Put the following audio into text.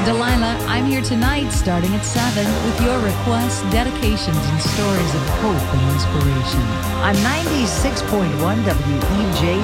Delilah, I'm here tonight starting at 7 with your requests, dedications, and stories of hope and inspiration. On 96.1 WEJC